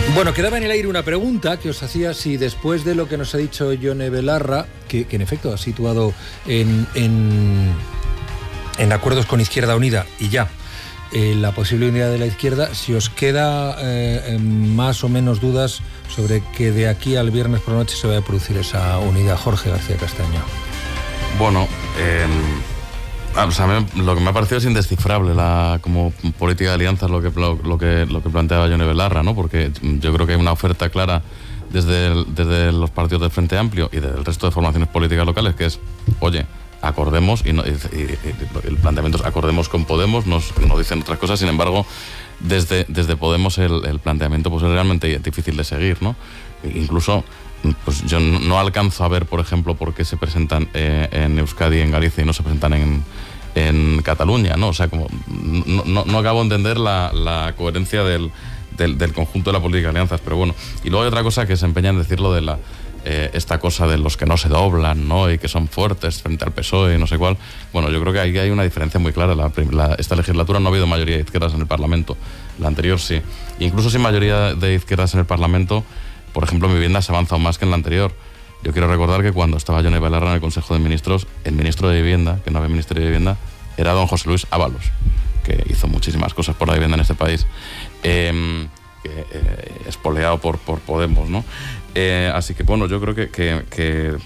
Bueno, quedaba en el aire una pregunta que os hacía si después de lo que nos ha dicho Yone Belarra, que en efecto ha situado en acuerdos con Izquierda Unida y ya la posible unidad de la izquierda, si os queda más o menos dudas sobre que de aquí al viernes por la noche se vaya a producir esa unidad. Jorge García Castaño. Bueno, o sea, lo que me ha parecido es indescifrable como política de alianzas lo que planteaba Yone Belarra, ¿no? Porque yo creo que hay una oferta clara desde los partidos del Frente Amplio y del resto de formaciones políticas locales, que es, oye, acordemos, y el planteamiento es acordemos con Podemos, no dicen otras cosas. Sin embargo, desde Podemos el planteamiento pues es realmente difícil de seguir, ¿no? Incluso pues yo no alcanzo a ver, por ejemplo, por qué se presentan en Euskadi y en Galicia y no se presentan en Cataluña, ¿no? O sea, como no acabo de entender la coherencia del conjunto de la política de alianzas, pero bueno. Y luego hay otra cosa que se empeña en decirlo de esta cosa de los que no se doblan, ¿no? Y que son fuertes frente al PSOE y no sé cuál. Bueno, yo creo que ahí hay una diferencia muy clara. Esta legislatura no ha habido mayoría de izquierdas en el Parlamento. La anterior sí. Incluso sin mayoría de izquierdas en el Parlamento, por ejemplo, en vivienda se ha avanzado más que en la anterior. Yo quiero recordar que cuando estaba Yone Belarra en el Consejo de Ministros, el ministro de Vivienda, que no había Ministerio de Vivienda, era don José Luis Ábalos, que hizo muchísimas cosas por la vivienda en este país, espoleado por Podemos, ¿no? Así que, bueno, yo creo que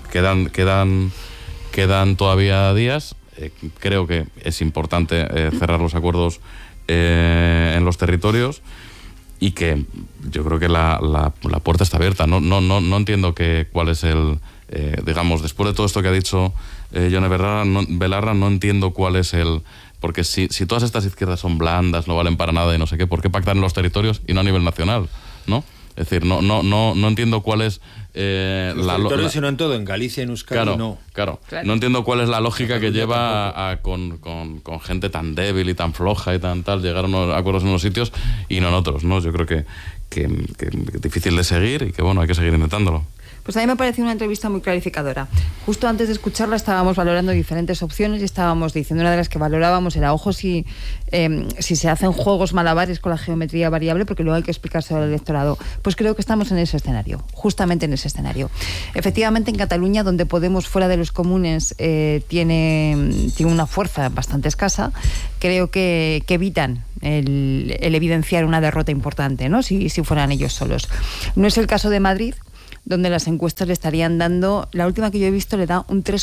quedan todavía días. Creo que es importante cerrar los acuerdos en los territorios. Y que yo creo que la puerta está abierta. No entiendo cuál es digamos, después de todo esto que ha dicho Yone Belarra, no entiendo cuál es porque si todas estas izquierdas son blandas, no valen para nada y no sé qué, ¿por qué pactar en los territorios y no a nivel nacional? ¿No? Es decir, no entiendo cuál es sino en todo, en Galicia, en Euskadi, claro. No entiendo cuál es la lógica que lleva con gente tan débil y tan floja y tan tal, llegar a unos acuerdos en unos sitios y no en otros, ¿no? Yo creo que es difícil de seguir y que, bueno, hay que seguir intentándolo. Pues a mí me pareció una entrevista muy clarificadora. Justo antes de escucharla estábamos valorando diferentes opciones y estábamos diciendo, una de las que valorábamos era, ojo, si se hacen juegos malabares con la geometría variable, porque luego hay que explicárselo al electorado. Pues creo que estamos en ese escenario, justamente en ese escenario. Efectivamente, en Cataluña, donde Podemos fuera de los comunes tiene una fuerza bastante escasa, creo que evitan el evidenciar una derrota importante, ¿no? Si fueran ellos solos. No es el caso de Madrid, donde las encuestas le estarían dando, la última que yo he visto le da un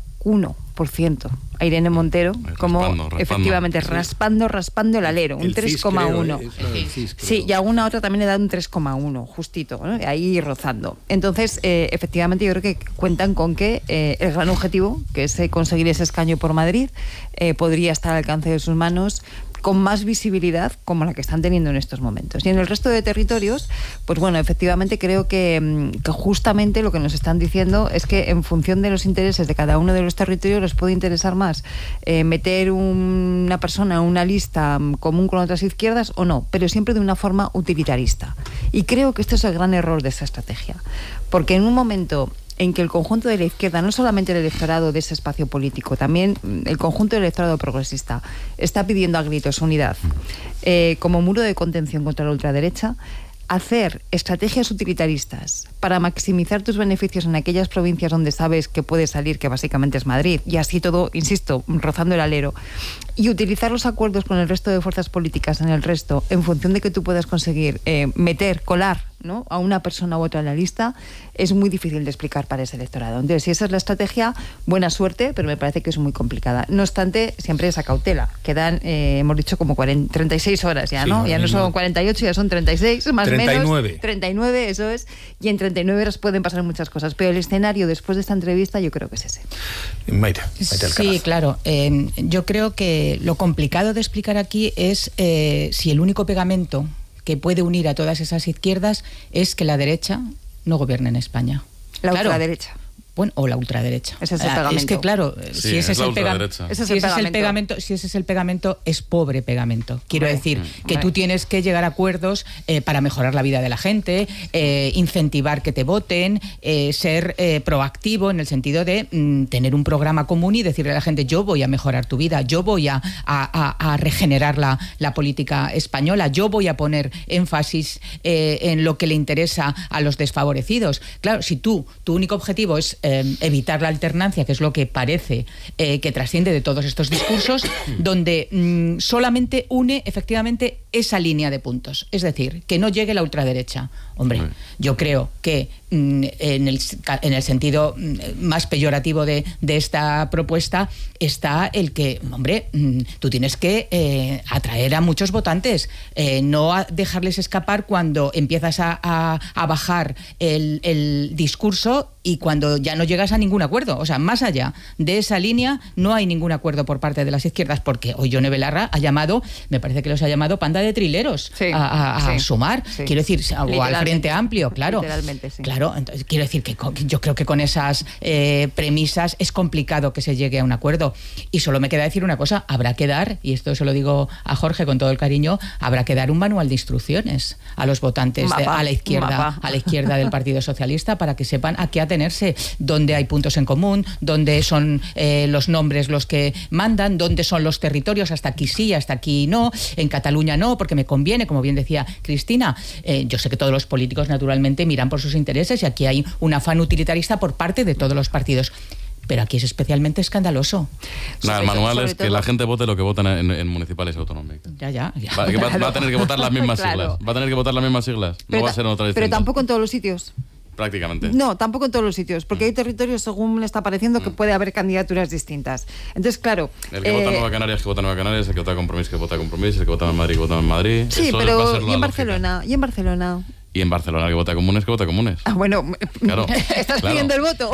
3,1% a Irene Montero, efectivamente, raspando el alero, un 3,1. Sí, y alguna otra también le da un 3,1, justito, ¿no? Ahí rozando. Entonces, efectivamente, yo creo que cuentan con que el gran objetivo, que es conseguir ese escaño por Madrid, podría estar al alcance de sus manos, con más visibilidad como la que están teniendo en estos momentos. Y en el resto de territorios, pues bueno, efectivamente creo que justamente lo que nos están diciendo es que en función de los intereses de cada uno de los territorios les puede interesar más meter una persona en una lista común con otras izquierdas o no, pero siempre de una forma utilitarista. Y creo que este es el gran error de esa estrategia, porque en un momento en que el conjunto de la izquierda, no solamente el electorado de ese espacio político, también el conjunto del electorado progresista, está pidiendo a gritos unidad como muro de contención contra la ultraderecha, hacer estrategias utilitaristas para maximizar tus beneficios en aquellas provincias donde sabes que puedes salir, que básicamente es Madrid, y así todo, insisto, rozando el alero, y utilizar los acuerdos con el resto de fuerzas políticas en el resto, en función de que tú puedas conseguir colar, ¿no?, a una persona u otra en la lista, es muy difícil de explicar para ese electorado. Entonces, si esa es la estrategia, buena suerte, pero me parece que es muy complicada. No obstante, siempre esa cautela. Quedan, hemos dicho, como 36 horas ya, ¿no? Sí, ya no son 48, ya son 36, más o menos. 39, eso es. Y en 39 horas pueden pasar muchas cosas. Pero el escenario después de esta entrevista yo creo que es ese. Maite sí, claro. Yo creo que lo complicado de explicar aquí es si el único pegamento que puede unir a todas esas izquierdas es que la derecha no gobierna en España. La ultraderecha. Bueno, o la ultraderecha. Ese es el pegamento. Es que claro, Sí, si ese es el pegamento, es pobre pegamento. Quiero decir que tú tienes que llegar a acuerdos para mejorar la vida de la gente, incentivar que te voten, ser proactivo en el sentido de tener un programa común y decirle a la gente: yo voy a mejorar tu vida, yo voy a regenerar la política española, yo voy a poner énfasis en lo que le interesa a los desfavorecidos. Claro, si tu único objetivo es evitar la alternancia, que es lo que parece que trasciende de todos estos discursos, donde solamente une efectivamente esa línea de puntos, es decir, que no llegue la ultraderecha. Hombre, yo creo que en el sentido más peyorativo de esta propuesta está el que, hombre, tú tienes que atraer a muchos votantes, no dejarles escapar cuando empiezas a bajar el discurso y cuando ya no llegas a ningún acuerdo. O sea, más allá de esa línea no hay ningún acuerdo por parte de las izquierdas, porque hoy Yone Belarra ha llamado, me parece que los ha llamado panda de trileros a Sumar. Sí. Quiero decir, o al Frente Amplio, claro. Literalmente, sí. Claro, entonces, quiero decir que yo creo que con esas premisas es complicado que se llegue a un acuerdo. Y solo me queda decir una cosa: habrá que dar, y esto se lo digo a Jorge con todo el cariño, habrá que dar un manual de instrucciones a los votantes a la izquierda del Partido Socialista, para que sepan a qué atenerse, dónde hay puntos en común, dónde son los nombres los que mandan, dónde son los territorios, hasta aquí sí, hasta aquí no, en Cataluña no, porque me conviene, como bien decía Cristina. Yo sé que todos los políticos naturalmente miran por sus intereses y aquí hay un afán utilitarista por parte de todos los partidos. Pero aquí es especialmente escandaloso. El manual es que la gente vote lo que votan en municipales y autonómicas. Ya. Va a tener que votar las mismas siglas. Va a tener que votar las mismas siglas. No va a ser en otra distinta. Pero tampoco en todos los sitios. Prácticamente. No, tampoco en todos los sitios, porque hay territorios, según está pareciendo, que puede haber candidaturas distintas. Entonces, claro... El que vota Nueva Canarias, que vota Nueva Canarias, el que vota Compromís, que vota Compromís, el que vota en Madrid, que vota en Madrid. Sí, pero ¿y en Barcelona? ¿Y en Barcelona? Y en Barcelona, el que vota Comunes, que vota Comunes. Ah, bueno, claro, estás pidiendo el voto.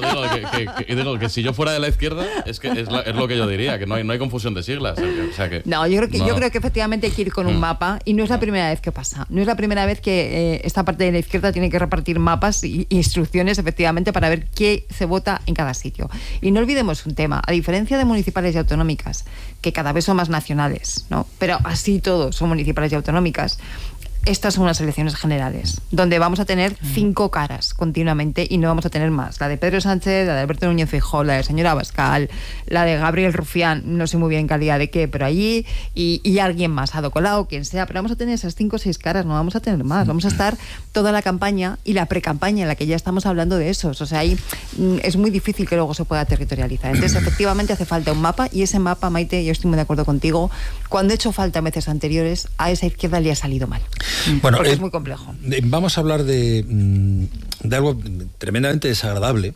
No, digo que si yo fuera de la izquierda, es lo que yo diría, que no hay confusión de siglas. O sea que, yo creo que efectivamente hay que ir con un mapa, y no es la primera vez que pasa. No es la primera vez que esta parte de la izquierda tiene que repartir mapas e instrucciones, efectivamente, para ver qué se vota en cada sitio. Y no olvidemos un tema: a diferencia de municipales y autonómicas, que cada vez son más nacionales, ¿no? Pero así todos son municipales y autonómicas, estas son unas elecciones generales, donde vamos a tener 5 caras continuamente y no vamos a tener más. La de Pedro Sánchez, la de Alberto Núñez Feijóo, la de señora Abascal, la de Gabriel Rufián, no sé muy bien calidad de qué, pero allí, y alguien más, Ada Colau, quien sea, pero vamos a tener esas 5 o 6 caras, no vamos a tener más. Vamos a estar toda la campaña y la precampaña en la que ya estamos hablando de esos. O sea, ahí es muy difícil que luego se pueda territorializar. Entonces, efectivamente, hace falta un mapa, y ese mapa, Maite, yo estoy muy de acuerdo contigo, cuando he hecho falta en veces anteriores, a esa izquierda le ha salido mal. Bueno, porque es muy complejo. Vamos a hablar de algo tremendamente desagradable,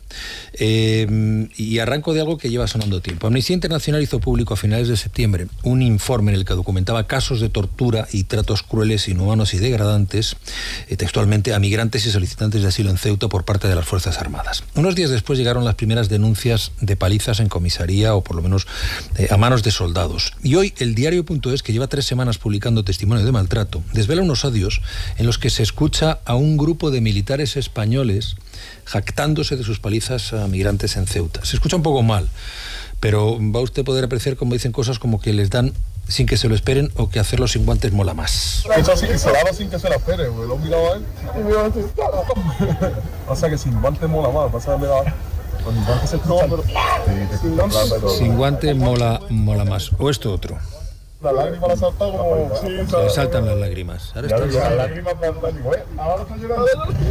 y arranco de algo que lleva sonando tiempo. Amnistía Internacional hizo público a finales de septiembre un informe en el que documentaba casos de tortura y tratos crueles, inhumanos y degradantes, textualmente, a migrantes y solicitantes de asilo en Ceuta por parte de las Fuerzas Armadas. Unos días después llegaron las primeras denuncias de palizas en comisaría, o por lo menos a manos de soldados. Y hoy el diario.es, que lleva 3 semanas publicando testimonio de maltrato, desvela unos audios en los que se escucha a un grupo de militares españoles jactándose de sus palizas a migrantes en Ceuta. Se escucha un poco mal, pero va usted a poder apreciar como dicen cosas como que les dan sin que se lo esperen, o que hacerlo sin guantes mola más. Eso sí, se lo hago sin que se lo espere, güey. Lo he mirado a él y mira dónde está. O sea que sin guantes mola más. Vas a mirar. Con guantes se escucha. Sin guantes mola más. O esto otro. La lágrima la salta como... Sí, le saltan las lágrimas. Ahora está las lágrimas saltan. Ahora está llorando.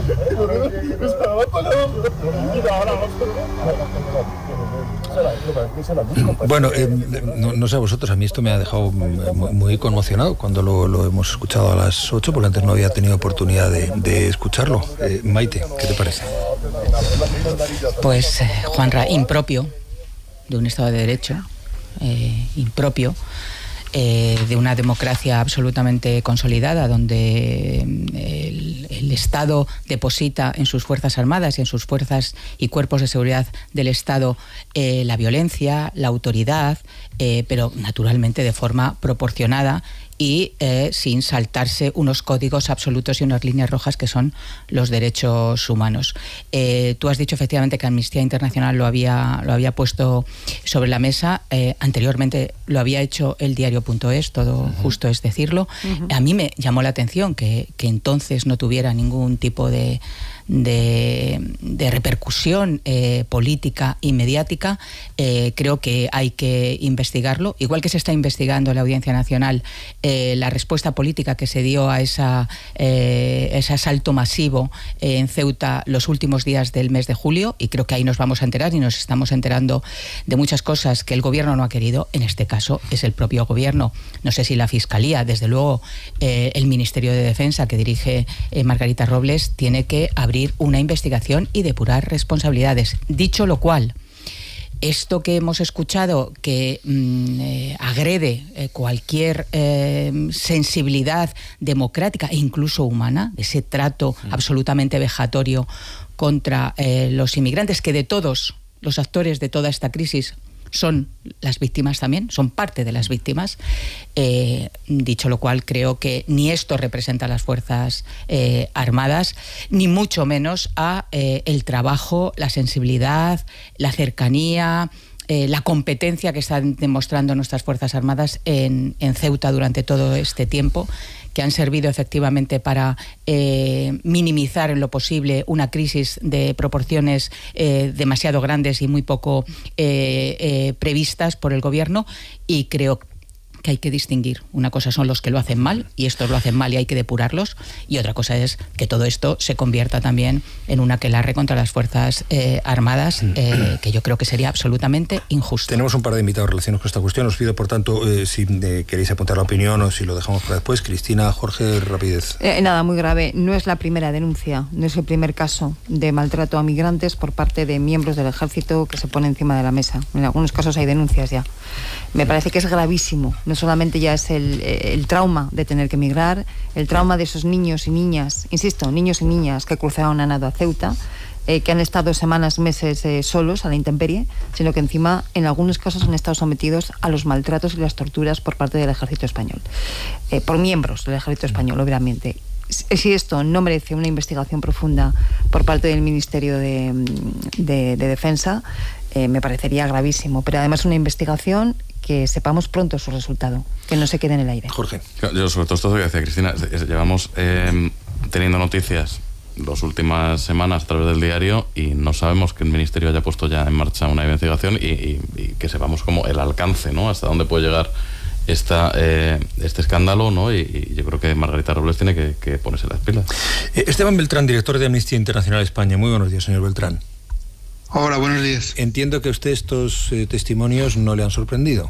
Bueno, no sé a vosotros, a mí esto me ha dejado muy conmocionado cuando lo hemos escuchado a las 8, porque antes no había tenido oportunidad de escucharlo. Maite, ¿qué te parece? Pues, Juanra, impropio de un Estado de Derecho, impropio de una democracia absolutamente consolidada, donde el Estado deposita en sus Fuerzas Armadas y en sus fuerzas y cuerpos de seguridad del Estado la violencia, la autoridad, pero naturalmente de forma proporcionada y sin saltarse unos códigos absolutos y unas líneas rojas que son los derechos humanos. Tú has dicho efectivamente que Amnistía Internacional lo había puesto sobre la mesa. Anteriormente lo había hecho el diario.es, todo justo es decirlo. A mí me llamó la atención que entonces no tuviera ningún tipo de repercusión política y mediática. Creo que hay que investigarlo, igual que se está investigando en la Audiencia Nacional la respuesta política que se dio a ese asalto masivo en Ceuta los últimos días del mes de julio, y creo que ahí nos vamos a enterar y nos estamos enterando de muchas cosas que el gobierno no ha querido. En este caso es el propio gobierno, no sé si la Fiscalía, desde luego el Ministerio de Defensa que dirige Margarita Robles tiene que abrir una investigación y depurar responsabilidades. Dicho lo cual, esto que hemos escuchado que agrede cualquier sensibilidad democrática e incluso humana, ese trato absolutamente vejatorio contra los inmigrantes, que de todos los actores de toda esta crisis son las víctimas también, son parte de las víctimas. Dicho lo cual, creo que ni esto representa a las Fuerzas Armadas, ni mucho menos a el trabajo, la sensibilidad, la cercanía, la competencia que están demostrando nuestras Fuerzas Armadas en Ceuta durante todo este tiempo, que han servido efectivamente para minimizar en lo posible una crisis de proporciones demasiado grandes y muy poco previstas por el gobierno. Y creo que hay que distinguir. Una cosa son los que lo hacen mal, y estos lo hacen mal y hay que depurarlos, y otra cosa es que todo esto se convierta también en un aquelarre contra las Fuerzas Armadas, que yo creo que sería absolutamente injusto. Tenemos un par de invitados relacionados con esta cuestión. Os pido, por tanto, si queréis apuntar la opinión o si lo dejamos para después. Cristina, Jorge, rapidez. Nada, muy grave. No es la primera denuncia, no es el primer caso de maltrato a migrantes por parte de miembros del ejército que se pone encima de la mesa. En algunos casos hay denuncias ya. Me parece que es gravísimo. No solamente ya es el trauma de tener que emigrar, el trauma de esos niños y niñas, insisto, niños y niñas que cruzaron a nado a Ceuta, que han estado semanas, meses solos a la intemperie, sino que encima en algunos casos han estado sometidos a los maltratos y las torturas por parte del ejército español, por miembros del ejército español, obviamente. Si esto no merece una investigación profunda por parte del Ministerio de Defensa, me parecería gravísimo, pero además una investigación que sepamos pronto su resultado, que no se quede en el aire. Jorge. Yo sobre todo esto que decía Cristina, llevamos teniendo noticias las últimas semanas a través del diario y no sabemos que el Ministerio haya puesto ya en marcha una investigación y que sepamos como el alcance, ¿no? Hasta dónde puede llegar este escándalo, ¿no? Y yo creo que Margarita Robles tiene que ponerse las pilas. Esteban Beltrán, director de Amnistía Internacional España. Muy buenos días, señor Beltrán. Hola, buenos días. Entiendo que a usted estos testimonios no le han sorprendido.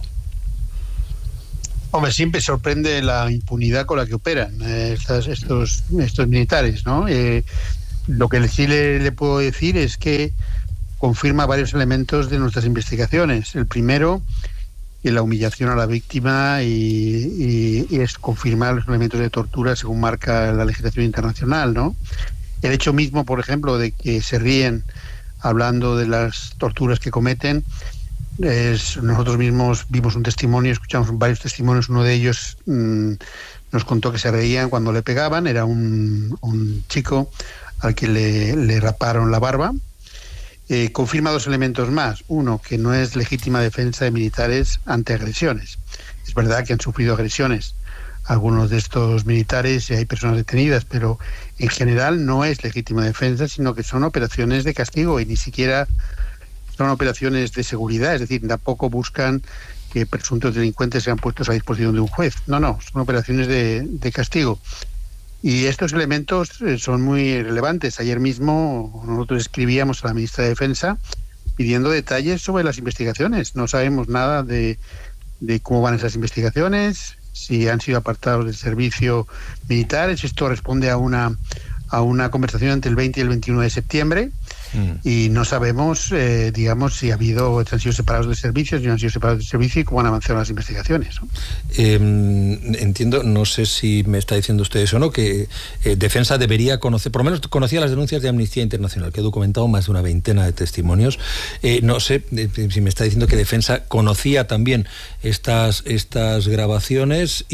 Hombre, siempre sorprende la impunidad con la que operan estos militares, ¿no? Lo que sí le puedo decir es que confirma varios elementos de nuestras investigaciones. El primero, la humillación a la víctima y es confirmar los elementos de tortura según marca la legislación internacional, ¿no? El hecho mismo, por ejemplo, de que se ríen hablando de las torturas que cometen, nosotros mismos vimos un testimonio, escuchamos varios testimonios, uno de ellos nos contó que se reían cuando le pegaban, era un chico al que le raparon la barba. Confirma dos elementos más. Uno, que no es legítima defensa de militares ante agresiones. Es verdad que han sufrido agresiones algunos de estos militares y hay personas detenidas, pero en general no es legítima defensa, sino que son operaciones de castigo y ni siquiera son operaciones de seguridad, es decir, tampoco buscan que presuntos delincuentes sean puestos a disposición de un juez. No, son operaciones de castigo. Y estos elementos son muy relevantes. Ayer mismo nosotros escribíamos a la ministra de Defensa pidiendo detalles sobre las investigaciones. No sabemos nada de cómo van esas investigaciones, si han sido apartados del servicio militar. Esto responde a una conversación entre el 20 y el 21 de septiembre. y no sabemos, digamos, si han sido separados de servicios, si no han sido separados de servicio y cómo han avanzado las investigaciones, ¿no? Entiendo, no sé si me está diciendo usted eso o no, que Defensa debería conocer, por lo menos conocía las denuncias de Amnistía Internacional, que he documentado más de una veintena de testimonios. No sé si me está diciendo que Defensa conocía también estas grabaciones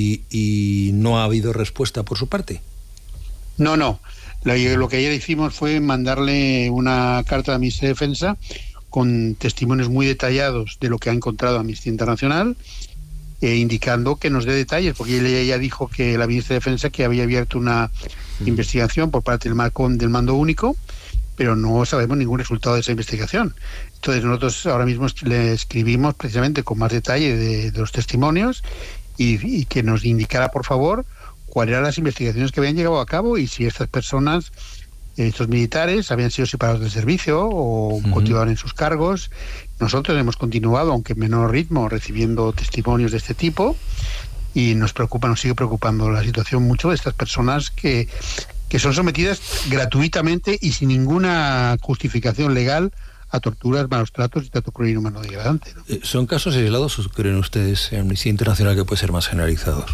y no ha habido respuesta por su parte. No. Lo que ayer hicimos fue mandarle una carta a Amnistía de Defensa con testimonios muy detallados de lo que ha encontrado Amnistía Internacional, indicando que nos dé detalles, porque ella ya dijo que la Ministra de Defensa que había abierto una investigación por parte del Mando Único, pero no sabemos ningún resultado de esa investigación. Entonces nosotros ahora mismo le escribimos precisamente con más detalle de los testimonios y que nos indicara, por favor, cuáles eran las investigaciones que habían llevado a cabo y si estas personas, estos militares, habían sido separados del servicio o continuaban en sus cargos. Nosotros hemos continuado, aunque en menor ritmo, recibiendo testimonios de este tipo y nos sigue preocupando la situación mucho de estas personas que son sometidas gratuitamente y sin ninguna justificación legal a torturas, malos tratos y trato cruel, inhumano, degradante, ¿no? ¿Son casos aislados o creen ustedes en Amnistía Internacional que puede ser más generalizados?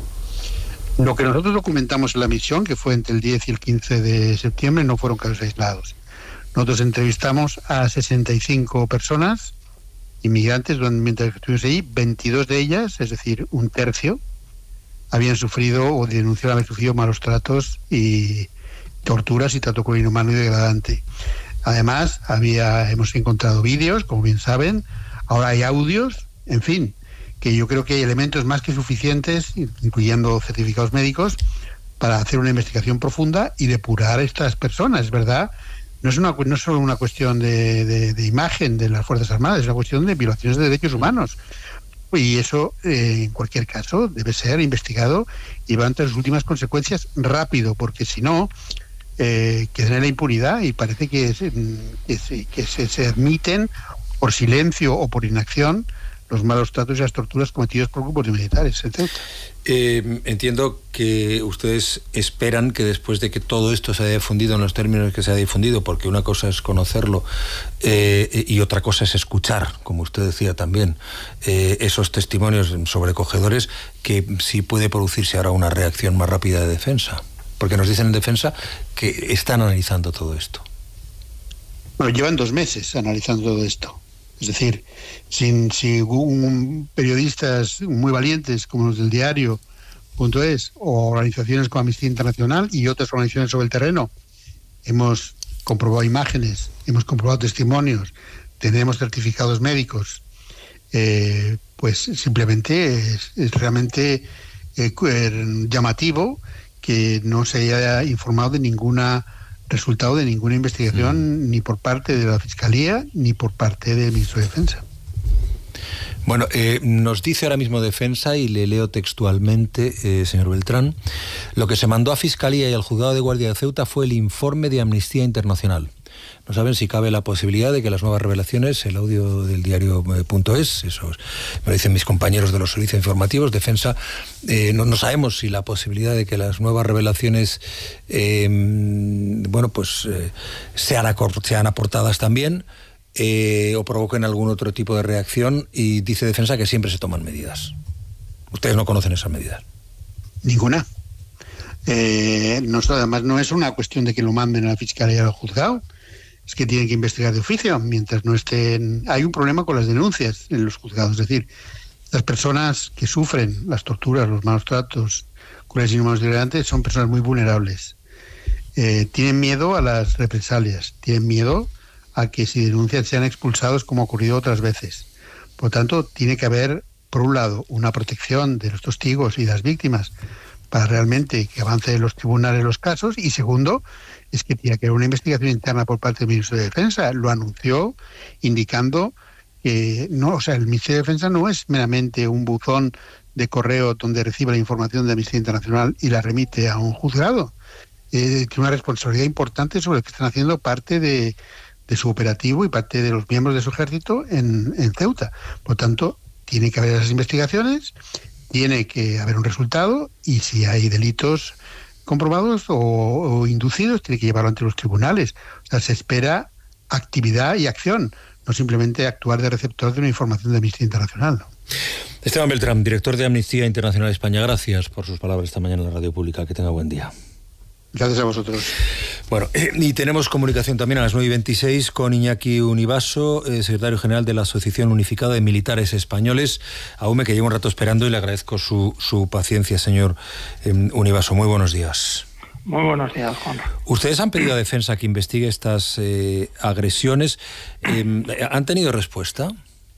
Lo que nosotros documentamos en la misión, que fue entre el 10 y el 15 de septiembre, no fueron casos aislados. Nosotros entrevistamos a 65 personas, inmigrantes, mientras estuvimos allí. 22 de ellas, es decir, un tercio, habían sufrido o denunciaron haber sufrido malos tratos y torturas y trato cruel, inhumano y degradante. Además, hemos encontrado vídeos, como bien saben, ahora hay audios, en fin, que yo creo que hay elementos más que suficientes, incluyendo certificados médicos, para hacer una investigación profunda y depurar a estas personas. Es verdad, no es solo una cuestión de imagen de las Fuerzas Armadas, es una cuestión de violaciones de derechos humanos. Y eso, en cualquier caso, debe ser investigado y va ante las últimas consecuencias rápido, porque si no, quedan en la impunidad y parece que se admiten por silencio o por inacción los malos tratos y las torturas cometidos por grupos de militares, etc. Entiendo que ustedes esperan que después de que todo esto se haya difundido en los términos que se ha difundido, porque una cosa es conocerlo y otra cosa es escuchar, como usted decía también, esos testimonios sobrecogedores, que sí puede producirse ahora una reacción más rápida de Defensa, porque nos dicen en Defensa que están analizando todo esto. Bueno, llevan 2 meses analizando todo esto. Es decir, si periodistas muy valientes como los del diario.es o organizaciones como Amnistía Internacional y otras organizaciones sobre el terreno hemos comprobado imágenes, hemos comprobado testimonios, tenemos certificados médicos, pues simplemente es realmente llamativo que no se haya informado de ninguna resultado de ninguna investigación ni por parte de la Fiscalía ni por parte del Ministro de Defensa. Bueno, nos dice ahora mismo Defensa, y le leo textualmente, señor Beltrán: lo que se mandó a Fiscalía y al Juzgado de Guardia de Ceuta fue el informe de Amnistía Internacional. No saben si cabe la posibilidad de que las nuevas revelaciones, el audio del diario.es, eso me lo dicen mis compañeros de los servicios informativos, Defensa, no sabemos si la posibilidad de que las nuevas revelaciones sean aportadas también o provoquen algún otro tipo de reacción, y dice Defensa que siempre se toman medidas. ¿Ustedes no conocen esas medidas? Ninguna. Además no es una cuestión de que lo manden a la Fiscalía y al Juzgado, es que tienen que investigar de oficio mientras no estén. Hay un problema con las denuncias en los juzgados, es decir, las personas que sufren las torturas, los malos tratos, crueles, inhumanos y degradantes son personas muy vulnerables. Tienen miedo a las represalias, tienen miedo a que si denuncian sean expulsados, como ha ocurrido otras veces. Por lo tanto, tiene que haber, por un lado, una protección de los testigos y de las víctimas para realmente que avance en los tribunales los casos, y segundo, es que tiene que haber una investigación interna por parte del Ministro de Defensa. Lo anunció indicando que el Ministerio de Defensa no es meramente un buzón de correo donde recibe la información de Amnistía Internacional y la remite a un juzgado. Tiene una responsabilidad importante sobre lo que están haciendo parte de su operativo y parte de los miembros de su ejército en Ceuta. Por lo tanto, tiene que haber esas investigaciones, tiene que haber un resultado, y si hay delitos comprobados o inducidos, tiene que llevarlo ante los tribunales. O sea, se espera actividad y acción, no simplemente actuar de receptor de una información de Amnistía Internacional, ¿no? Esteban Beltrán, director de Amnistía Internacional España, gracias por sus palabras esta mañana en la Radio Pública. Que tenga buen día. Gracias a vosotros. Bueno, y tenemos comunicación también a las 9:26 con Iñaki Univaso, secretario general de la Asociación Unificada de Militares Españoles, AUME, que llevo un rato esperando y le agradezco su paciencia, señor Univaso. Muy buenos días. Muy buenos días, Juan. Ustedes han pedido a Defensa que investigue estas agresiones. ¿Han tenido respuesta?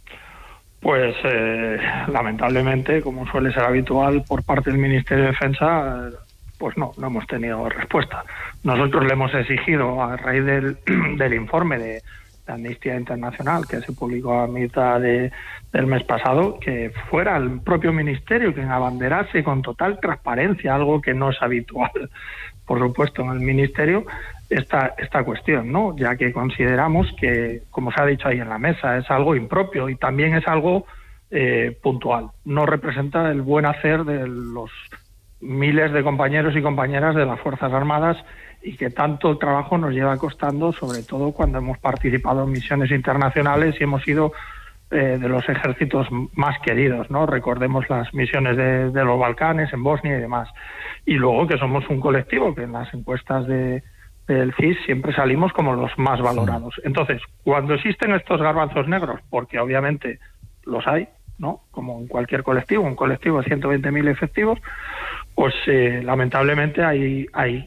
Pues lamentablemente, como suele ser habitual por parte del Ministerio de Defensa, pues no hemos tenido respuesta. Nosotros le hemos exigido, a raíz del informe de Amnistía Internacional que se publicó a mitad del mes pasado, que fuera el propio Ministerio quien abanderase con total transparencia, algo que no es habitual, por supuesto, en el Ministerio, esta cuestión, ¿no? Ya que consideramos que, como se ha dicho ahí en la mesa, es algo impropio y también es algo puntual. No representa el buen hacer de los miles de compañeros y compañeras de las Fuerzas Armadas y que tanto trabajo nos lleva costando, sobre todo cuando hemos participado en misiones internacionales y hemos sido de los ejércitos más queridos, ¿no? Recordemos las misiones de los Balcanes, en Bosnia y demás. Y luego que somos un colectivo que en las encuestas del CIS siempre salimos como los más valorados. Entonces, cuando existen estos garbanzos negros, porque obviamente los hay, ¿no? Como en cualquier colectivo, un colectivo de 120.000 efectivos, pues lamentablemente hay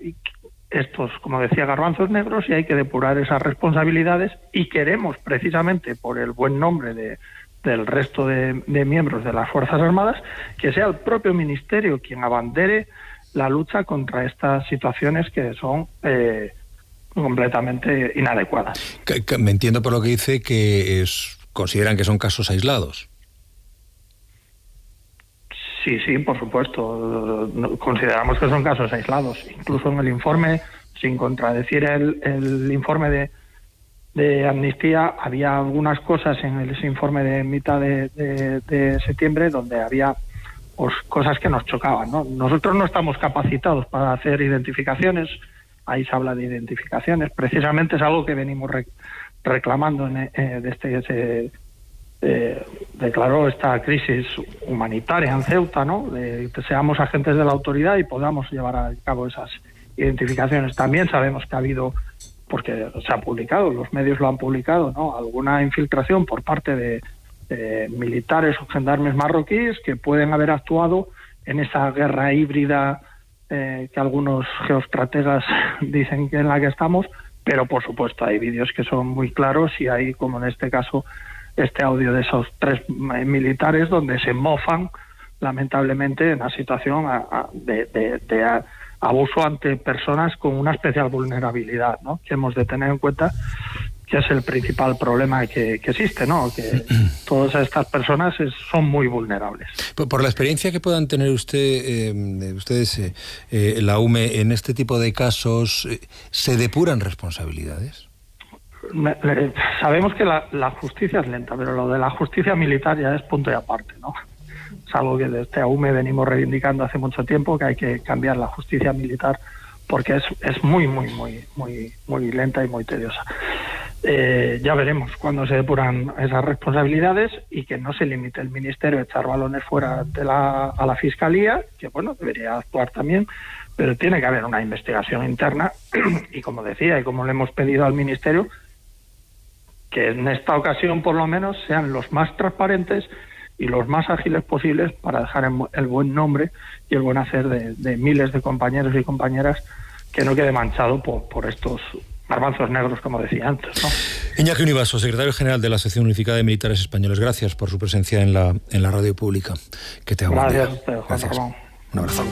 estos, como decía, garbanzos negros, y hay que depurar esas responsabilidades, y queremos precisamente por el buen nombre del resto de miembros de las Fuerzas Armadas que sea el propio Ministerio quien abandere la lucha contra estas situaciones que son completamente inadecuadas. Me entiendo por lo que dice que consideran que son casos aislados. Sí, por supuesto. Consideramos que son casos aislados. Incluso en el informe, sin contradecir el informe de Amnistía, había algunas cosas en ese informe de mitad de septiembre donde había pues cosas que nos chocaban, ¿no? Nosotros no estamos capacitados para hacer identificaciones. Ahí se habla de identificaciones. Precisamente es algo que venimos reclamando declaró esta crisis humanitaria en Ceuta, ¿no? De que seamos agentes de la autoridad y podamos llevar a cabo esas identificaciones. También sabemos que ha habido, porque se ha publicado, los medios lo han publicado, ¿no? Alguna infiltración por parte de militares o gendarmes marroquíes que pueden haber actuado en esa guerra híbrida que algunos geoestrategas dicen que en la que estamos, pero por supuesto hay vídeos que son muy claros y hay, como en este caso, este audio de esos 3 militares donde se mofan lamentablemente en una situación de abuso ante personas con una especial vulnerabilidad, ¿no? Que hemos de tener en cuenta que es el principal problema que existe, ¿no? Que todas estas personas son muy vulnerables. Por la experiencia que puedan tener ustedes, la UME, en este tipo de casos, ¿se depuran responsabilidades? Sabemos que la justicia es lenta, pero lo de la justicia militar ya es punto y aparte, ¿no? Es algo que desde AUME venimos reivindicando hace mucho tiempo, que hay que cambiar la justicia militar porque es muy lenta y muy tediosa. Ya veremos cuándo se depuran esas responsabilidades y que no se limite el Ministerio a echar balones fuera a la Fiscalía, que bueno, debería actuar también, pero tiene que haber una investigación interna y, como decía, y como le hemos pedido al Ministerio, que en esta ocasión por lo menos sean los más transparentes y los más ágiles posibles para dejar el buen nombre y el buen hacer de miles de compañeros y compañeras, que no quede manchado por estos garbanzos negros, como decía antes, ¿no? Iñaki Univaso, secretario general de la Asociación Unificada de Militares Españoles, gracias por su presencia en la radio pública. Que te haga un día. Gracias. Un abrazo.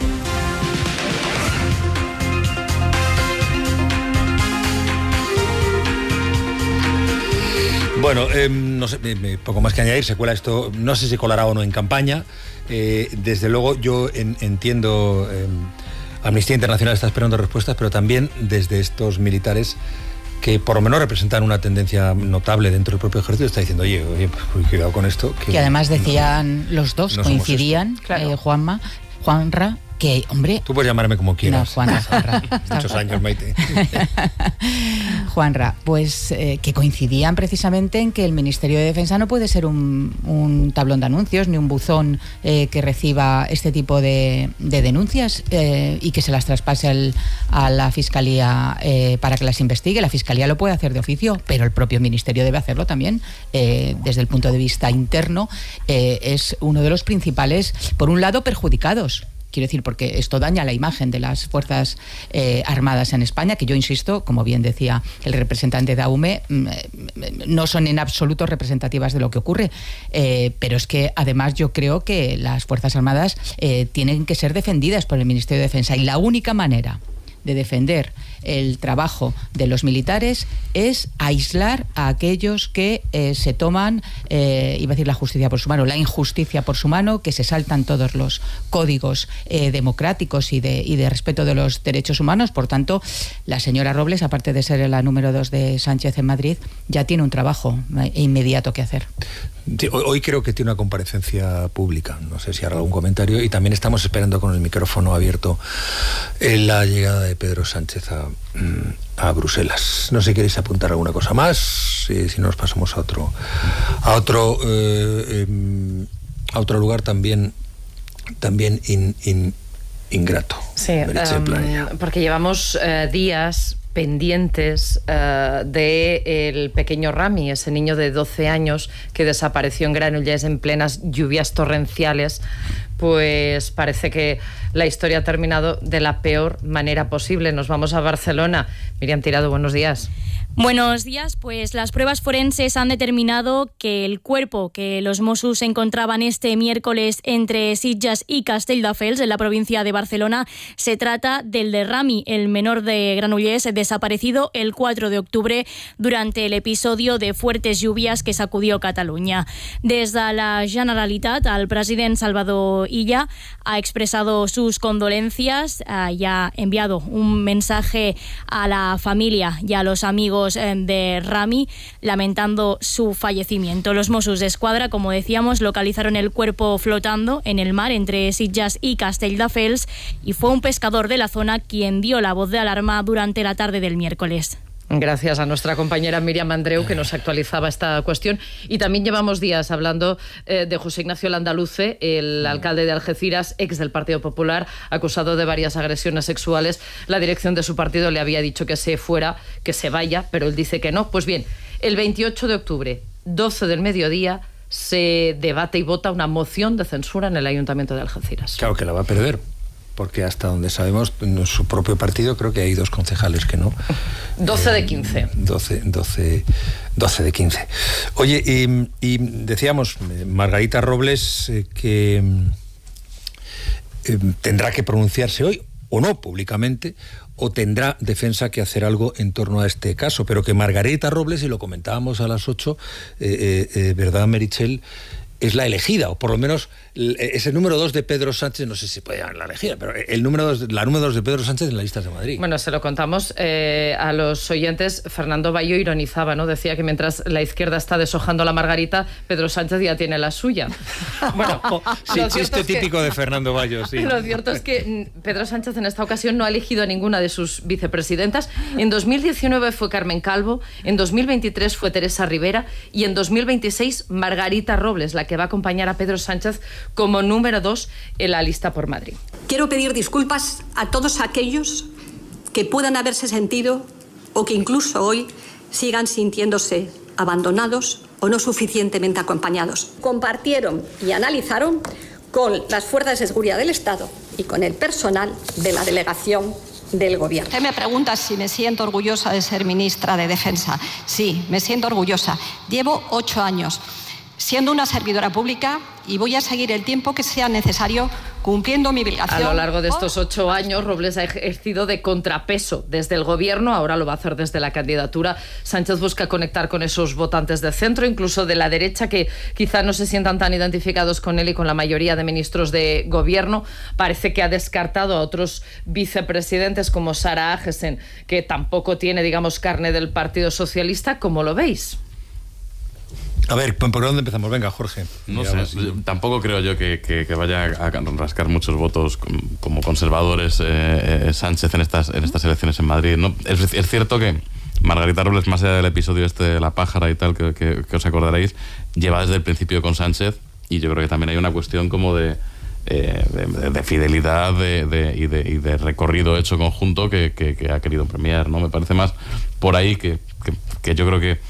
Bueno, no sé, poco más que añadir, se cuela esto, no sé si colará o no en campaña. Desde luego yo entiendo, Amnistía Internacional está esperando respuestas, pero también desde estos militares que por lo menos representan una tendencia notable dentro del propio ejército, está diciendo, oye, pues, cuidado con esto. Que además decían los dos, no coincidían, claro. Juanra, que, hombre... Tú puedes llamarme como quieras. No, Juanra. Muchos años, Maite. Juanra, pues que coincidían precisamente en que el Ministerio de Defensa no puede ser un tablón de anuncios ni un buzón que reciba este tipo de denuncias y que se las traspase a la Fiscalía para que las investigue. La Fiscalía lo puede hacer de oficio, pero el propio Ministerio debe hacerlo también. Desde el punto de vista interno, es uno de los principales, por un lado, perjudicados. Quiero decir, porque esto daña la imagen de las Fuerzas Armadas en España, que yo insisto, como bien decía el representante de AUME, no son en absoluto representativas de lo que ocurre. Pero es que además yo creo que las Fuerzas Armadas tienen que ser defendidas por el Ministerio de Defensa, y la única manera de defender el trabajo de los militares es aislar a aquellos que se toman, iba a decir la justicia por su mano, la injusticia por su mano, que se saltan todos los códigos democráticos y de respeto de los derechos humanos. Por tanto, la señora Robles, aparte de ser la número 2 de Sánchez en Madrid, ya tiene un trabajo inmediato que hacer. Hoy creo que tiene una comparecencia pública, no sé si hará algún comentario, y también estamos esperando con el micrófono abierto la llegada de Pedro Sánchez a Bruselas. No sé si queréis apuntar alguna cosa más, si nos pasamos a otro lugar también ingrato. Sí, porque llevamos días pendientes del pequeño Rami, ese niño de 12 años que desapareció en Granollers en plenas lluvias torrenciales. Pues parece que la historia ha terminado de la peor manera posible. Nos vamos a Barcelona. Miriam Tirado, buenos días. Buenos días, pues las pruebas forenses han determinado que el cuerpo que los Mossos encontraban este miércoles entre Sitges y Castelldefels, en la provincia de Barcelona, se trata del de Rami, el menor de Granollers, desaparecido el 4 de octubre durante el episodio de fuertes lluvias que sacudió Cataluña. Desde la Generalitat, el president Salvador Illa ha expresado sus condolencias y ha enviado un mensaje a la familia y a los amigos de Rami, lamentando su fallecimiento. Los Mossos d'Esquadra, como decíamos, localizaron el cuerpo flotando en el mar entre Sitges y Castelldefels, y fue un pescador de la zona quien dio la voz de alarma durante la tarde del miércoles. Gracias a nuestra compañera Miriam Andreu, que nos actualizaba esta cuestión. Y también llevamos días hablando de José Ignacio Landaluce, el alcalde de Algeciras, ex del Partido Popular, acusado de varias agresiones sexuales. La dirección de su partido le había dicho que se fuera, que se vaya, pero él dice que no. Pues bien, el 28 de octubre, 12 del mediodía, se debate y vota una moción de censura en el Ayuntamiento de Algeciras. Claro que la va a perder, porque hasta donde sabemos, en su propio partido creo que hay 2 concejales que no. 12 de 15. 12 de 15. Oye, y decíamos, Margarita Robles, que tendrá que pronunciarse hoy, o no, públicamente, o tendrá Defensa que hacer algo en torno a este caso, pero que Margarita Robles, y lo comentábamos a las 8, ¿verdad, Meritxell?, es la elegida, o por lo menos es el número 2 de Pedro Sánchez, no sé si se puede llamar la elegida, pero la número 2 de Pedro Sánchez en las listas de Madrid. Bueno, se lo contamos a los oyentes. Fernando Bayo ironizaba, ¿no? Decía que mientras la izquierda está deshojando la margarita, Pedro Sánchez ya tiene la suya. Bueno, sí, chiste típico de Fernando Bayo, sí. Lo cierto es que Pedro Sánchez en esta ocasión no ha elegido a ninguna de sus vicepresidentas. En 2019 fue Carmen Calvo, en 2023 fue Teresa Rivera y en 2026 Margarita Robles, la que va a acompañar a Pedro Sánchez como número 2 en la lista por Madrid. Quiero pedir disculpas a todos aquellos que puedan haberse sentido o que incluso hoy sigan sintiéndose abandonados o no suficientemente acompañados. Compartieron y analizaron con las fuerzas de seguridad del Estado y con el personal de la delegación del Gobierno. Usted me pregunta si me siento orgullosa de ser ministra de Defensa. Sí, me siento orgullosa. Llevo 8 años siendo una servidora pública y voy a seguir el tiempo que sea necesario cumpliendo mi obligación. A lo largo de estos 8 años, Robles ha ejercido de contrapeso desde el Gobierno, ahora lo va a hacer desde la candidatura. Sánchez busca conectar con esos votantes de centro, incluso de la derecha, que quizá no se sientan tan identificados con él y con la mayoría de ministros de Gobierno. Parece que ha descartado a otros vicepresidentes como Sara Agesen, que tampoco tiene, digamos, carne del Partido Socialista. ¿Cómo lo veis? A ver, ¿por dónde empezamos? Venga, Jorge. No sé, tampoco creo yo que vaya a rascar muchos votos como conservadores Sánchez en estas elecciones en Madrid, ¿no? Es cierto que Margarita Robles, más allá del episodio de La Pájara y tal, que os acordaréis, lleva desde el principio con Sánchez, y yo creo que también hay una cuestión como de fidelidad y de recorrido hecho conjunto que ha querido premiar, ¿no? Me parece más por ahí que yo creo que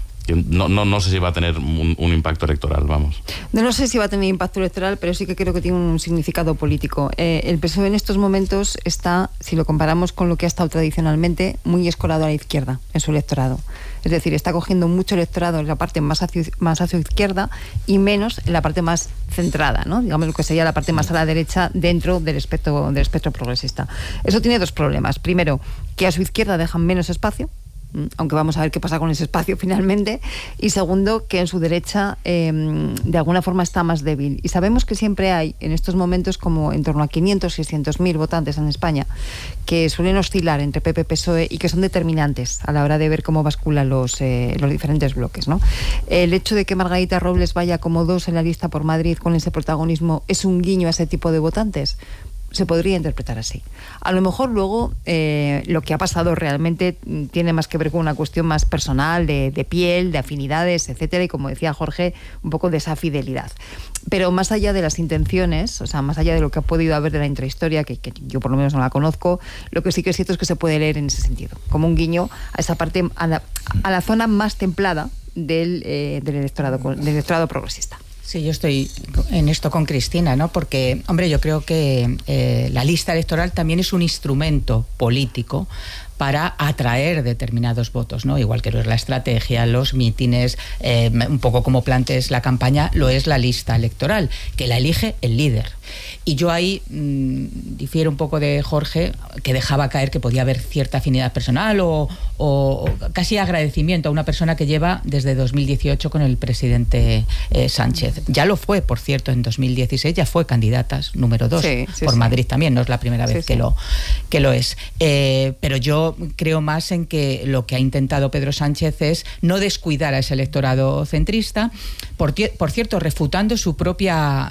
no sé si va a tener un impacto electoral, vamos. No sé si va a tener impacto electoral, pero sí que creo que tiene un significado político. El PSOE en estos momentos está, si lo comparamos con lo que ha estado tradicionalmente, muy escorado a la izquierda en su electorado. Es decir, está cogiendo mucho electorado en la parte más hacia izquierda y menos en la parte más centrada, ¿no? Digamos lo que sería la parte más a la derecha dentro del espectro progresista. Eso tiene dos problemas. Primero, que a su izquierda dejan menos espacio, aunque vamos a ver qué pasa con ese espacio finalmente, y segundo, que en su derecha de alguna forma está más débil. Y sabemos que siempre hay en estos momentos como en torno a 500-600.000 votantes en España que suelen oscilar entre PP y PSOE y que son determinantes a la hora de ver cómo basculan los diferentes bloques, ¿no? El hecho de que Margarita Robles vaya como 2 en la lista por Madrid con ese protagonismo es un guiño a ese tipo de votantes. Se podría interpretar así. A lo mejor luego lo que ha pasado realmente tiene más que ver con una cuestión más personal, de piel, de afinidades, etcétera, y como decía Jorge, un poco de esa fidelidad. Pero más allá de las intenciones, o sea, más allá de lo que ha podido haber de la intrahistoria, que yo por lo menos no la conozco, lo que sí que es cierto es que se puede leer en ese sentido, como un guiño a esa parte, a la zona más templada del electorado progresista. Sí, yo estoy en esto con Cristina, ¿no? Porque, hombre, yo creo que la lista electoral también es un instrumento político para atraer determinados votos, ¿no? Igual que lo es la estrategia, los mítines, un poco como plantees la campaña, lo es la lista electoral, que la elige el líder. Y yo ahí difiero un poco de Jorge, que dejaba caer que podía haber cierta afinidad personal o casi agradecimiento a una persona que lleva desde 2018 con el presidente Sánchez. Ya lo fue, por cierto, en 2016 ya fue candidata número 2 por Madrid también, no es la primera vez que lo es. Pero yo creo más en que lo que ha intentado Pedro Sánchez es no descuidar a ese electorado centrista, por cierto, refutando su propia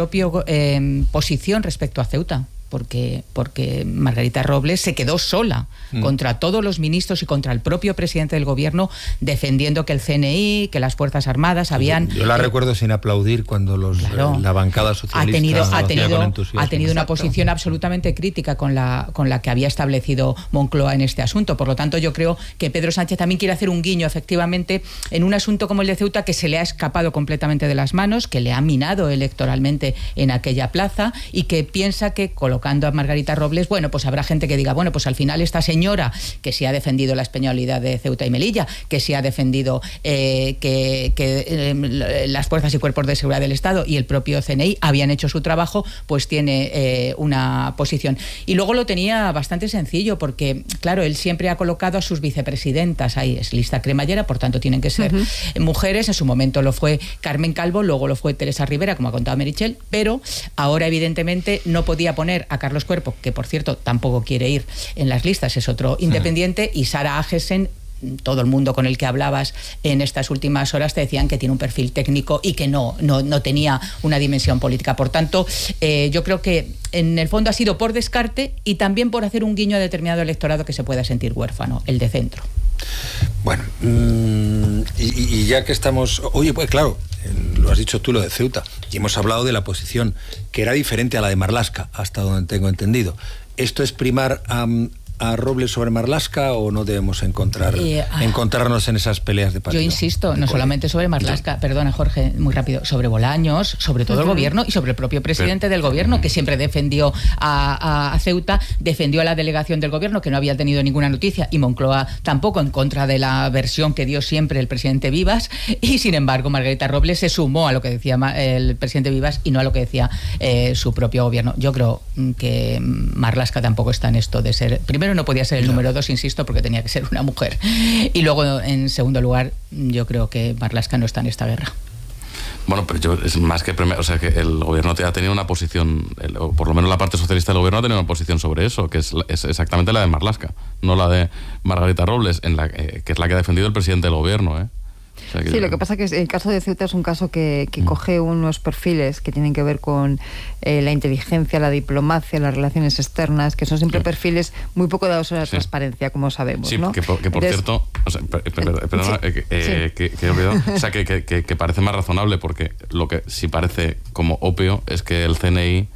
posición respecto a Ceuta. Porque Margarita Robles se quedó sola contra todos los ministros y contra el propio presidente del gobierno, defendiendo que el CNI, que las Fuerzas Armadas habían... Yo la recuerdo sin aplaudir cuando la bancada socialista ha tenido una posición absolutamente crítica con la que había establecido Moncloa en este asunto. Por lo tanto, yo creo que Pedro Sánchez también quiere hacer un guiño, efectivamente, en un asunto como el de Ceuta, que se le ha escapado completamente de las manos, que le ha minado electoralmente en aquella plaza, y que piensa que colocando a Margarita Robles, bueno, pues habrá gente que diga, bueno, pues al final esta señora que sí ha defendido la españolidad de Ceuta y Melilla, que sí ha defendido las fuerzas y cuerpos de seguridad del Estado y el propio CNI habían hecho su trabajo, pues tiene una posición. Y luego lo tenía bastante sencillo, porque, claro, él siempre ha colocado a sus vicepresidentas, ahí es lista cremallera, por tanto tienen que ser mujeres. En su momento lo fue Carmen Calvo, luego lo fue Teresa Rivera, como ha contado Meritxell, pero ahora evidentemente no podía poner a Carlos Cuerpo, que por cierto tampoco quiere ir en las listas, es otro independiente, y Sara Agesen. Todo el mundo con el que hablabas en estas últimas horas te decían que tiene un perfil técnico y que no tenía una dimensión política. Por tanto, yo creo que en el fondo ha sido por descarte y también por hacer un guiño a determinado electorado que se pueda sentir huérfano, el de centro. Bueno, y ya que estamos... Oye, pues claro, lo has dicho tú, lo de Ceuta, y hemos hablado de la posición que era diferente a la de Marlaska, hasta donde tengo entendido. ¿Esto es primar a Robles sobre Marlaska o no debemos encontrarnos en esas peleas de partido? Yo insisto, no solamente sobre Marlaska, perdona Jorge, muy rápido, sobre Bolaños, sobre todo el gobierno y sobre el propio presidente del gobierno, que siempre defendió a Ceuta, defendió a la delegación del gobierno, que no había tenido ninguna noticia, y Moncloa tampoco, en contra de la versión que dio siempre el presidente Vivas, y sin embargo Margarita Robles se sumó a lo que decía el presidente Vivas y no a lo que decía su propio gobierno. Yo creo que Marlaska tampoco está en esto de ser... Primero, no podía ser el número 2, insisto, porque tenía que ser una mujer. Y luego, en segundo lugar, yo creo que Marlaska no está en esta guerra. Bueno, pero es más que... O sea, que el gobierno ha tenido una posición, o por lo menos la parte socialista del gobierno ha tenido una posición sobre eso, que es exactamente la de Marlaska, no la de Margarita Robles, que es la que ha defendido el presidente del gobierno, O sea, sí, lo que pasa es que el caso de Ceuta es un caso que coge unos perfiles que tienen que ver con la inteligencia, la diplomacia, las relaciones externas, que son siempre perfiles muy poco dados a la transparencia, como sabemos. Sí, ¿no? que por cierto, o sea, perdona, que he olvidado, o sea, que parece más razonable, porque lo que sí parece como obvio es que el CNI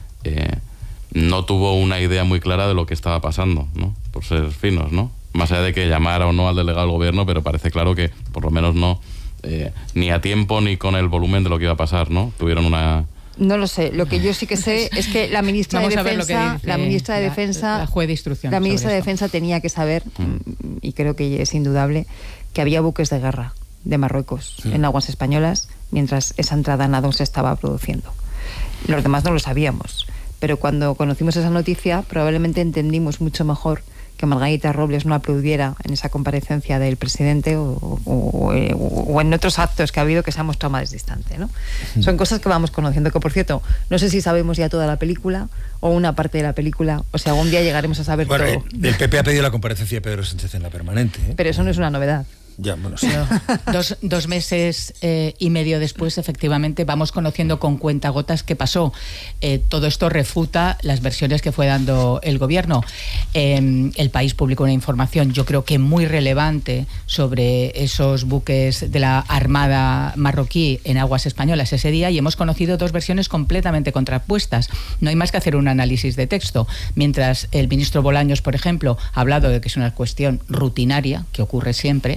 no tuvo una idea muy clara de lo que estaba pasando, ¿no? Por ser finos, ¿no? Más allá de que llamara o no al delegado del gobierno, pero parece claro que por lo menos no, ni a tiempo ni con el volumen de lo que iba a pasar, ¿no? Tuvieron una... No lo sé. Lo que yo sí que sé es que la ministra de Defensa, la ministra de Defensa tenía que saber, y creo que es indudable, que había buques de guerra de Marruecos en aguas españolas mientras esa entrada nado se estaba produciendo. Los demás no lo sabíamos, pero cuando conocimos esa noticia probablemente entendimos mucho mejor que Margarita Robles no aplaudiera en esa comparecencia del presidente o en otros actos que ha habido que se ha mostrado más distante, ¿no? Son cosas que vamos conociendo, que por cierto, no sé si sabemos ya toda la película o una parte de la película, o sea, algún día llegaremos a saber todo. El PP ha pedido la comparecencia de Pedro Sánchez en la permanente, ¿eh? Pero eso no es una novedad. Ya, bueno, sí. Dos meses y medio después, efectivamente, vamos conociendo con cuentagotas qué pasó. Todo esto refuta las versiones que fue dando el gobierno. El País publicó una información, yo creo que muy relevante, sobre esos buques de la Armada marroquí en aguas españolas ese día, y hemos conocido dos versiones completamente contrapuestas. No hay más que hacer un análisis de texto. Mientras el ministro Bolaños, por ejemplo, ha hablado de que es una cuestión rutinaria, que ocurre siempre,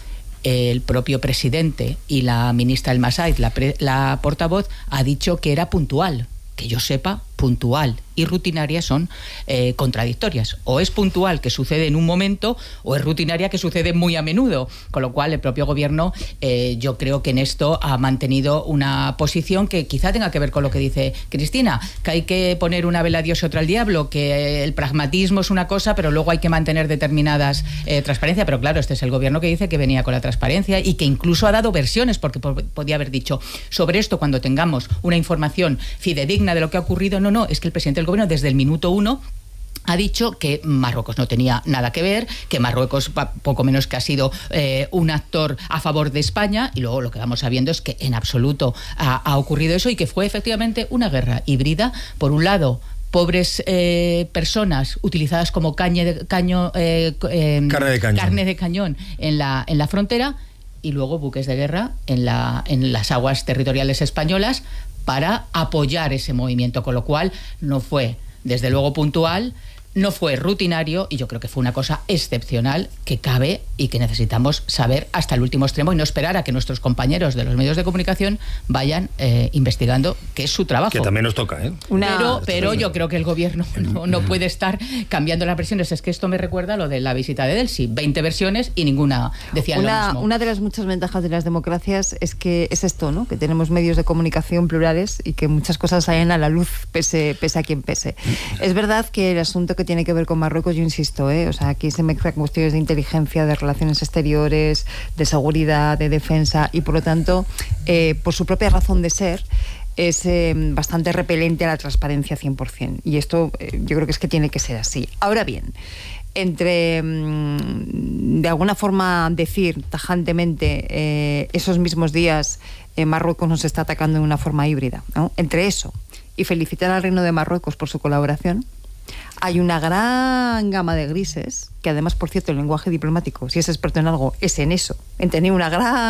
el propio presidente y la ministra El Masaid, la portavoz, ha dicho que era puntual. Que yo sepa, puntual y rutinaria son contradictorias. O es puntual, que sucede en un momento, o es rutinaria, que sucede muy a menudo. Con lo cual, el propio gobierno, yo creo que en esto ha mantenido una posición que quizá tenga que ver con lo que dice Cristina, que hay que poner una vela a Dios y otra al diablo, que el pragmatismo es una cosa, pero luego hay que mantener determinadas transparencias. Pero claro, este es el gobierno que dice que venía con la transparencia y que incluso ha dado versiones, porque podía haber dicho, sobre esto, cuando tengamos una información fidedigna de lo que ha ocurrido, no, es que el presidente del gobierno desde el minuto 1 ha dicho que Marruecos no tenía nada que ver, que Marruecos poco menos que ha sido un actor a favor de España, y luego lo que vamos sabiendo es que en absoluto ha ocurrido eso, y que fue efectivamente una guerra híbrida. Por un lado, pobres personas utilizadas como carne de cañón en la frontera, y luego buques de guerra en las aguas territoriales españolas para apoyar ese movimiento, con lo cual no fue, desde luego, puntual, no fue rutinario, y yo creo que fue una cosa excepcional que cabe y que necesitamos saber hasta el último extremo y no esperar a que nuestros compañeros de los medios de comunicación vayan investigando, que es su trabajo. Que también nos toca, ¿eh? Pero yo creo que el gobierno no puede estar cambiando las versiones. Es que esto me recuerda a lo de la visita de Delsi. 20 versiones y ninguna decía lo mismo. Una de las muchas ventajas de las democracias es que es esto, ¿no? Que tenemos medios de comunicación plurales y que muchas cosas salen a la luz pese a quien pese. Es verdad que el asunto que tiene que ver con Marruecos, yo insisto, o sea, aquí se mezclan cuestiones de inteligencia, de relaciones exteriores, de seguridad, de defensa, y por lo tanto, por su propia razón de ser, es bastante repelente a la transparencia 100%. Y esto yo creo que es que tiene que ser así. Ahora bien, entre de alguna forma decir tajantemente esos mismos días Marruecos nos está atacando de una forma híbrida, ¿no? Entre eso y felicitar al Reino de Marruecos por su colaboración, hay una gran gama de grises, que además, por cierto, el lenguaje diplomático, si es experto en algo, es en eso, en tener una gran